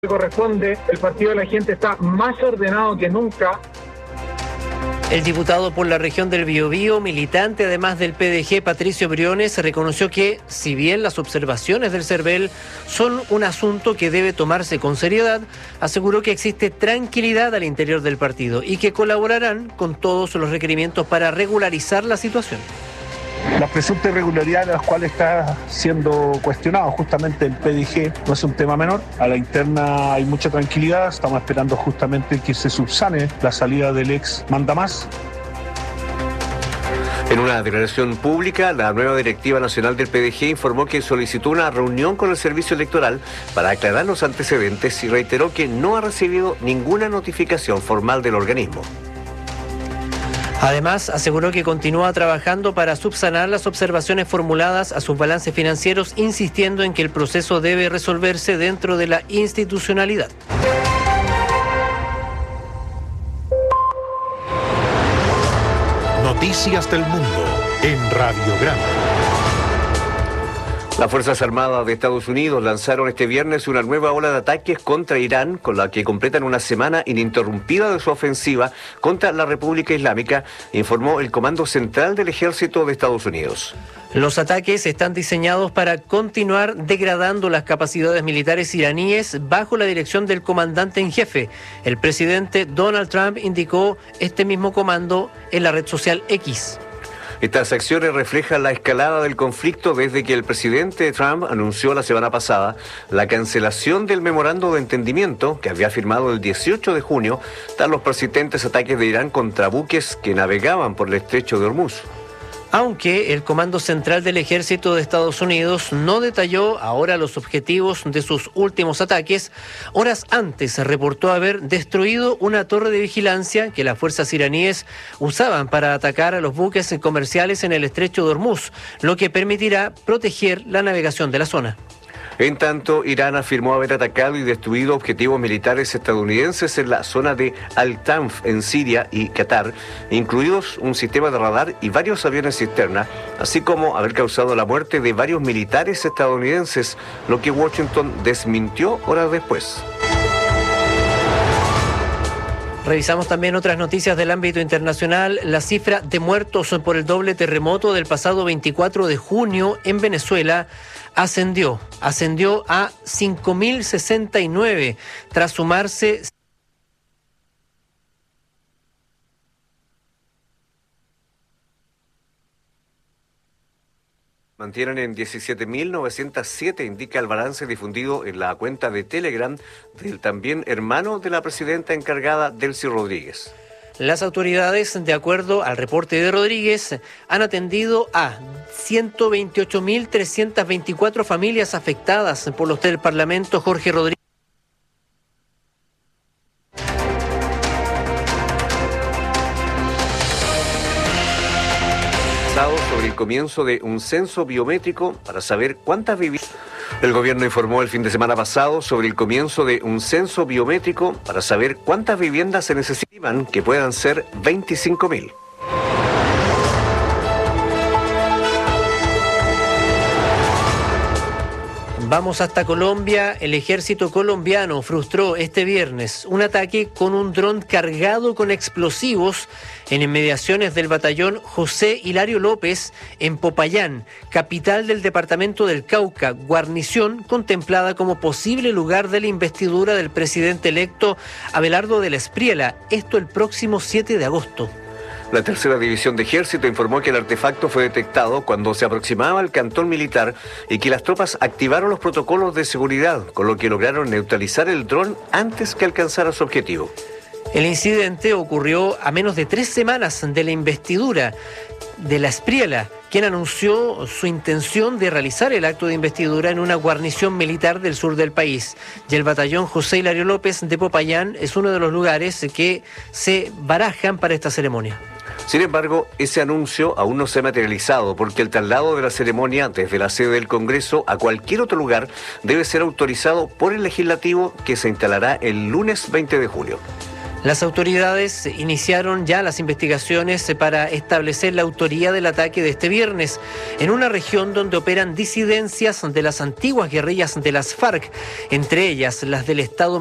que corresponde, el Partido de la Gente está más ordenado que nunca. El diputado por la región del Biobío, militante además del PDG, Patricio Briones, reconoció que, si bien las observaciones del CERVEL son un asunto que debe tomarse con seriedad, aseguró que existe tranquilidad al interior del partido y que colaborarán con todos los requerimientos para regularizar la situación. Las presuntas irregularidades de las cuales está siendo cuestionado justamente el PDG no es un tema menor. A la interna hay mucha tranquilidad, estamos esperando justamente que se subsane la salida del ex mandamás. En una declaración pública, la nueva directiva nacional del PDG informó que solicitó una reunión con el servicio electoral para aclarar los antecedentes y reiteró que no ha recibido ninguna notificación formal del organismo. Además, aseguró que continúa trabajando para subsanar las observaciones formuladas a sus balances financieros, insistiendo en que el proceso debe resolverse dentro de la institucionalidad. Noticias del Mundo en Radiograma. Las Fuerzas Armadas de Estados Unidos lanzaron este viernes una nueva ola de ataques contra Irán, con la que completan una semana ininterrumpida de su ofensiva contra la República Islámica, informó el Comando Central del Ejército de Estados Unidos. Los ataques están diseñados para continuar degradando las capacidades militares iraníes bajo la dirección del comandante en jefe. El presidente Donald Trump indicó este mismo comando en la red social X. Estas acciones reflejan la escalada del conflicto desde que el presidente Trump anunció la semana pasada la cancelación del memorando de entendimiento que había firmado el 18 de junio tras los persistentes ataques de Irán contra buques que navegaban por el estrecho de Hormuz. Aunque el Comando Central del Ejército de Estados Unidos no detalló ahora los objetivos de sus últimos ataques, horas antes reportó haber destruido una torre de vigilancia que las fuerzas iraníes usaban para atacar a los buques comerciales en el estrecho de Hormuz, lo que permitirá proteger la navegación de la zona. En tanto, Irán afirmó haber atacado y destruido objetivos militares estadounidenses en la zona de Al-Tanf, en Siria y Qatar, incluidos un sistema de radar y varios aviones cisterna, así como haber causado la muerte de varios militares estadounidenses, lo que Washington desmintió horas después. Revisamos también otras noticias del ámbito internacional. La cifra de muertos por el doble terremoto del pasado 24 de junio en Venezuela ascendió a 5.069 tras sumarse Mantienen en 17.907, indica el balance difundido en la cuenta de Telegram del también hermano de la presidenta encargada, Delcy Rodríguez. Las autoridades, de acuerdo al reporte de Rodríguez, han atendido a 128.324 familias afectadas por los del Parlamento Jorge Rodríguez. Sobre el comienzo de un censo biométrico para saber cuántas viviendas. El gobierno informó el fin de semana pasado sobre el comienzo de un censo biométrico para saber cuántas viviendas se necesitan, que puedan ser 25.000. Vamos hasta Colombia. El ejército colombiano frustró este viernes un ataque con un dron cargado con explosivos en inmediaciones del batallón José Hilario López en Popayán, capital del departamento del Cauca, guarnición contemplada como posible lugar de la investidura del presidente electo Abelardo de la Espriella, esto el próximo 7 de agosto. La tercera división de ejército informó que el artefacto fue detectado cuando se aproximaba al cantón militar y que las tropas activaron los protocolos de seguridad, con lo que lograron neutralizar el dron antes que alcanzara su objetivo. El incidente ocurrió a menos de 3 semanas de la investidura de la Espriella, quien anunció su intención de realizar el acto de investidura en una guarnición militar del sur del país. Y el batallón José Hilario López de Popayán es uno de los lugares que se barajan para esta ceremonia. Sin embargo, ese anuncio aún no se ha materializado porque el traslado de la ceremonia desde la sede del Congreso a cualquier otro lugar debe ser autorizado por el legislativo, que se instalará el lunes 20 de julio. Las autoridades iniciaron ya las investigaciones para establecer la autoría del ataque de este viernes en una región donde operan disidencias de las antiguas guerrillas de las FARC, entre ellas las del Estado